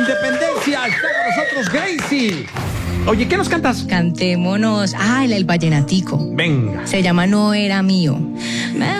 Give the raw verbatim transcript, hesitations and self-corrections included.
Independencia. Está con nosotros Gracie. Oye, ¿qué nos cantas? Cantémonos. Ah, el, el vallenatico. Venga. Se llama No Era Mío. Me